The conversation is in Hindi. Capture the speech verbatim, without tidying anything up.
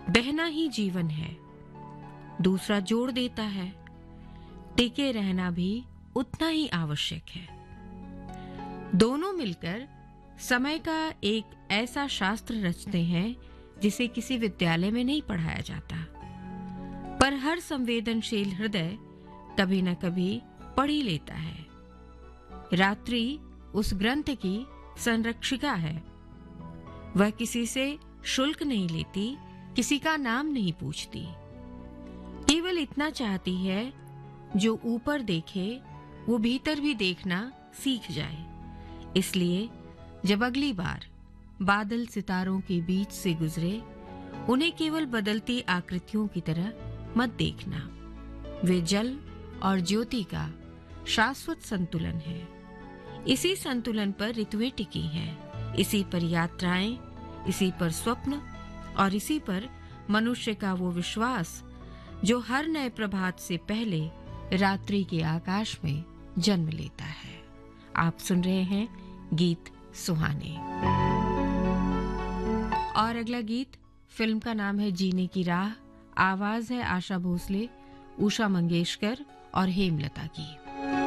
बहना ही जीवन है, दूसरा जोड़ देता है। टिके रहना भी उतना ही आवश्यक है। दोनों मिलकर समय का एक ऐसा शास्त्र रचते हैं जिसे किसी विद्यालय में नहीं पढ़ाया जाता, पर हर संवेदनशील हृदय कभी न कभी पढ़ ही लेता है। रात्रि उस ग्रंथ की संरक्षिका है। वह किसी से शुल्क नहीं लेती, किसी का नाम नहीं पूछती, केवल इतना चाहती है जो ऊपर देखे वो भीतर भी देखना सीख जाए। इसलिए जब अगली बार बादल सितारों के बीच से गुजरे, उन्हें केवल बदलती आकृतियों की तरह मत देखना। वे जल और ज्योति का शाश्वत संतुलन है। इसी संतुलन पर ऋतुएं टिकी हैं, इसी पर यात्राएं, इसी पर स्वप्न और इसी पर मनुष्य का वो विश्वास जो हर नए प्रभात से पहले रात्रि के आकाश में जन्म लेता है। आप सुन रहे हैं गीत सुहाने। और अगला गीत, फिल्म का नाम है जीने की राह। आवाज है आशा भोसले, उषा मंगेशकर और हेमलता की।